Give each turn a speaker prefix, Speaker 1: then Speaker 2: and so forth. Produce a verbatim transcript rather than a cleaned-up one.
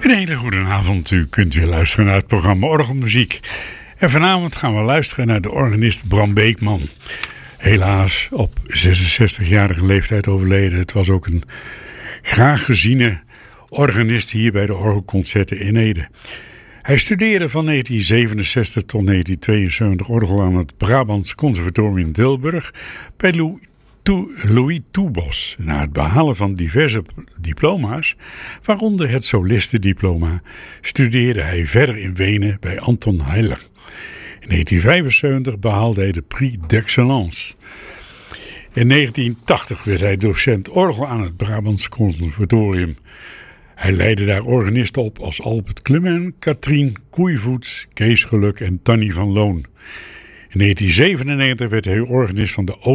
Speaker 1: Een hele goede avond. U kunt weer luisteren naar het programma Orgelmuziek. En vanavond gaan we luisteren naar de organist Bram Beekman. Helaas op zesenzestigjarige leeftijd overleden. Het was ook een graag geziene organist hier bij de Orgelconcerten in Ede. Hij studeerde van negentien zevenenzestig tot negentien tweeënzeventig orgel aan het Brabants Conservatorium in Tilburg bij Louis Louis Toebos. Na het behalen van diverse diploma's, waaronder het solistendiploma, studeerde hij verder in Wenen bij Anton Heiller. In negentien vijfenzeventig behaalde hij de Prix d'Excellence. In negentien tachtig werd hij docent orgel aan het Brabants Conservatorium. Hij leidde daar organisten op als Albert Clement, Katrien Koeivoets, Kees Geluk en Tanny van Loon. In negentien zevenennegentig werd hij organist van de